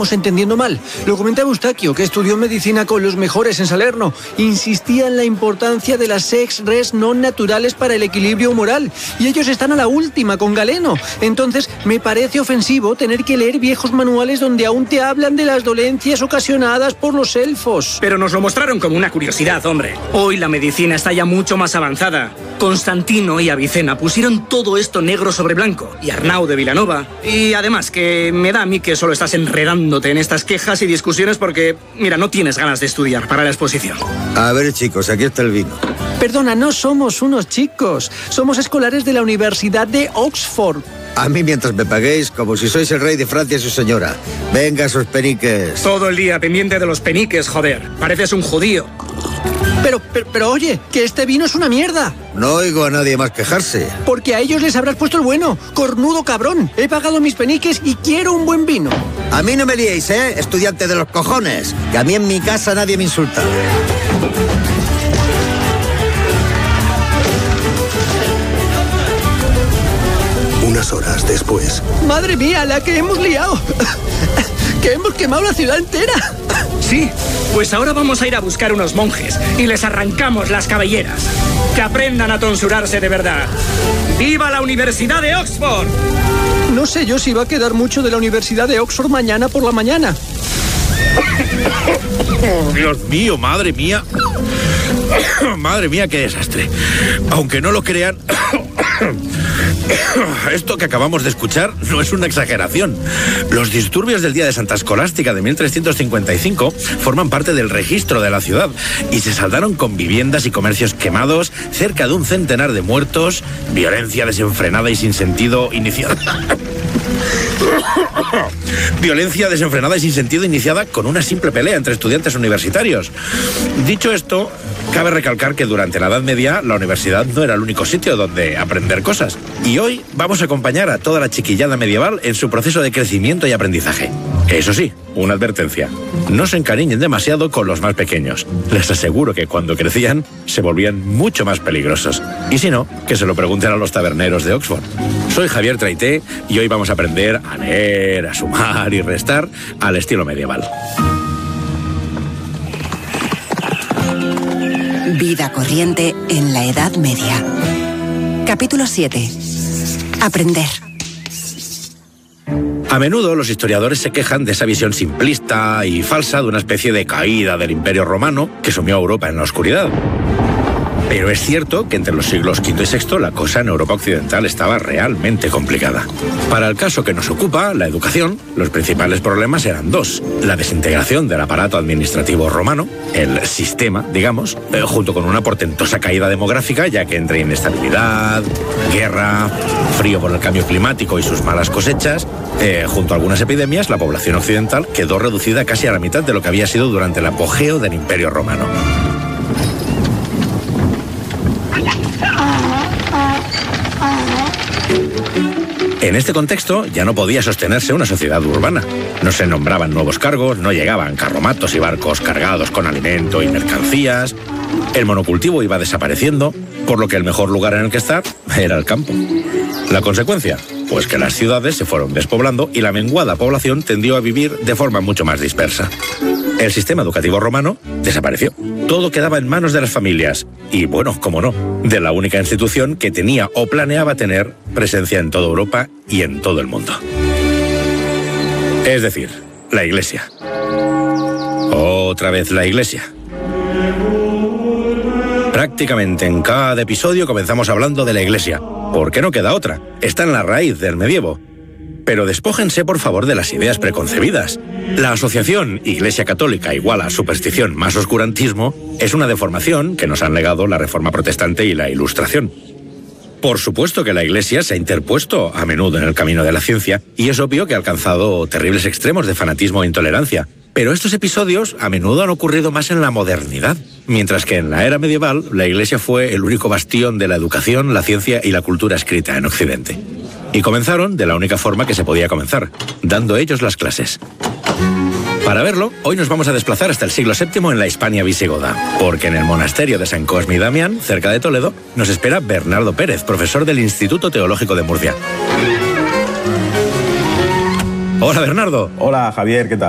estamos entendiendo mal. Lo comentaba Eustaquio, que estudió medicina con los mejores en Salerno. Insistía en la importancia de las sex res non naturales para el equilibrio humoral. Y ellos están a la última con Galeno. Entonces, me parece ofensivo tener que leer viejos manuales donde aún te hablan de las dolencias ocasionadas por los elfos. Pero nos lo mostraron como una curiosidad, hombre. Hoy la medicina está ya mucho más avanzada. Constantino y Avicena pusieron todo esto negro sobre blanco. Y Arnau de Vilanova. Y además, que me da a mí que solo estás enredándote en estas quejas y discusiones porque, mira, no tienes ganas de estudiar para la exposición. A ver, chicos, aquí está el vino. Perdona, no somos unos chicos. Somos escolares de la Universidad de Oxford. A mí mientras me paguéis, como si sois el rey de Francia y su señora. Venga, sus peniques. Todo el día pendiente de los peniques, joder. Pareces un judío. Pero oye, que este vino es una mierda. No oigo a nadie más quejarse. Porque a ellos les habrás puesto el bueno. Cornudo cabrón. He pagado mis peniques y quiero un buen vino. A mí no me liéis, estudiante de los cojones. Que a mí en mi casa nadie me insulta. Unas horas después. ¡Madre mía, la que hemos liado! ¡Que hemos quemado la ciudad entera! Sí, pues ahora vamos a ir a buscar unos monjes y les arrancamos las cabelleras. Que aprendan a tonsurarse de verdad. ¡Viva la Universidad de Oxford! No sé yo si va a quedar mucho de la Universidad de Oxford mañana por la mañana. Oh, Dios mío, madre mía. Madre mía, qué desastre. Aunque no lo crean, esto que acabamos de escuchar no es una exageración. Los disturbios del día de Santa Escolástica de 1355 forman parte del registro de la ciudad y se saldaron con viviendas y comercios quemados, cerca de un centenar de muertos, violencia desenfrenada y sin sentido iniciada. Violencia desenfrenada y sin sentido iniciada con una simple pelea entre estudiantes universitarios. Dicho esto, cabe recalcar que durante la Edad Media la universidad no era el único sitio donde aprender cosas. Y hoy vamos a acompañar a toda la chiquillada medieval en su proceso de crecimiento y aprendizaje. Eso sí, una advertencia. No se encariñen demasiado con los más pequeños. Les aseguro que cuando crecían se volvían mucho más peligrosos. Y si no, que se lo pregunten a los taberneros de Oxford. Soy Javier Traité y hoy vamos a aprender a leer, a sumar y restar al estilo medieval. Vida corriente en la Edad Media. Capítulo 7. Aprender. A menudo los historiadores se quejan de esa visión simplista y falsa de una especie de caída del Imperio Romano que sumió a Europa en la oscuridad. Pero es cierto que entre los siglos V y VI la cosa en Europa occidental estaba realmente complicada. Para el caso que nos ocupa, la educación, los principales problemas eran dos. La desintegración del aparato administrativo romano, el sistema, digamos, junto con una portentosa caída demográfica, ya que entre inestabilidad, guerra, frío por el cambio climático y sus malas cosechas, junto a algunas epidemias, la población occidental quedó reducida casi a la mitad de lo que había sido durante el apogeo del Imperio Romano. En este contexto ya no podía sostenerse una sociedad urbana. No se nombraban nuevos cargos, no llegaban carromatos y barcos cargados con alimento y mercancías. El monocultivo iba desapareciendo, por lo que el mejor lugar en el que estar era el campo. ¿La consecuencia? Pues que las ciudades se fueron despoblando y la menguada población tendió a vivir de forma mucho más dispersa. El sistema educativo romano desapareció. Todo quedaba en manos de las familias y, bueno, cómo no, de la única institución que tenía o planeaba tener presencia en toda Europa y en todo el mundo. Es decir, la Iglesia. Otra vez la Iglesia. Prácticamente en cada episodio comenzamos hablando de la Iglesia, porque no queda otra. Está en la raíz del medievo. Pero despójense, por favor, de las ideas preconcebidas. La asociación Iglesia Católica igual a superstición más oscurantismo es una deformación que nos han legado la Reforma Protestante y la Ilustración. Por supuesto que la Iglesia se ha interpuesto a menudo en el camino de la ciencia y es obvio que ha alcanzado terribles extremos de fanatismo e intolerancia. Pero estos episodios a menudo han ocurrido más en la modernidad, mientras que en la era medieval la Iglesia fue el único bastión de la educación, la ciencia y la cultura escrita en Occidente. Y comenzaron de la única forma que se podía comenzar, dando ellos las clases. Para verlo, hoy nos vamos a desplazar hasta el siglo VII en la Hispania visigoda, porque en el monasterio de San Cosme y Damián, cerca de Toledo, nos espera Bernardo Pérez, profesor del Instituto Teológico de Murcia. Hola, Bernardo. Hola, Javier, ¿qué tal?